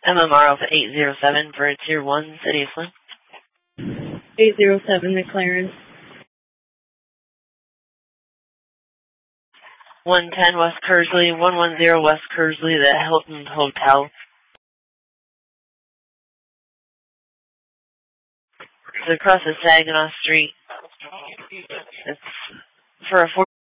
MMR Alpha 807 for a Tier 1, City of Flint. 807, McLaren. 110 West Kersley, 110 West Kersley, the Hilton Hotel. It's across the Saginaw Street. It's for a